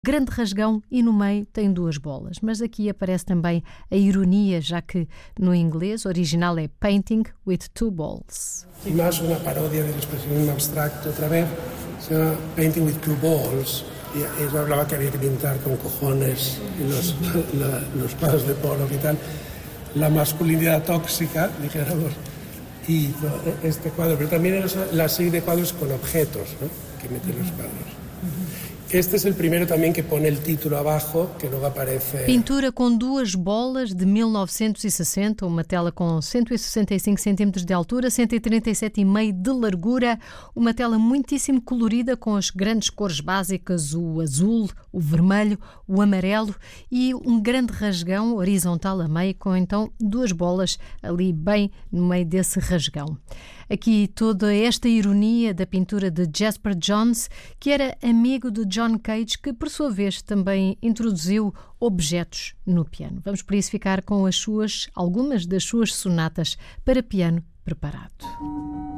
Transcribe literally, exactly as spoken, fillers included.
grande rasgão e no meio tem duas bolas. Mas aqui aparece também a ironia, já que no inglês original é painting with two balls. Más una parodia del expresionismo abstracto otra vez, se llama Painting with Two Balls, y eso hablaba que había que pintar con cojones y los, la, los cuadros de polo y tal, la masculinidad tóxica, dijéramos, y este cuadro, pero también la serie de cuadros con objetos, ¿no?, que meten los cuadros. Este es el primero también que pone el título abajo, que luego aparece... Pintura com duas bolas de mil novecentos e sessenta, uma tela com cento e sessenta e cinco centímetros de altura, cento e trinta e sete vírgula cinco de largura, uma tela muitíssimo colorida com as grandes cores básicas, o azul, o vermelho, o amarelo e um grande rasgão horizontal a meio, com então duas bolas ali bem no meio desse rasgão. Aqui toda esta ironia da pintura de Jasper Johns, que era amigo de John Cage, que por sua vez também introduziu objetos no piano. Vamos por isso ficar com as suas, algumas das suas sonatas para piano preparado.